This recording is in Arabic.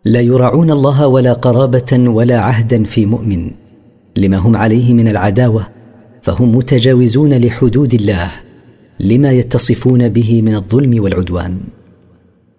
لا يراعون الله ولا قرابة ولا عهدا في مؤمن لما هم عليه من العداوة، فهم متجاوزون لحدود الله لما يتصفون به من الظلم والعدوان.